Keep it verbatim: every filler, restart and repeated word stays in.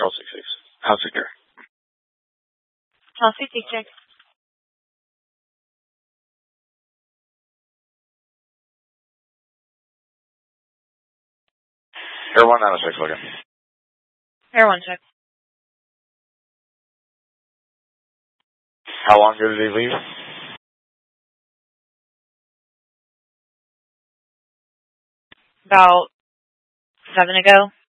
Charles six six. House secure. Charles six six, check. Air one nine oh six, looking. Air one, check. How long ago did he leave? About seven ago.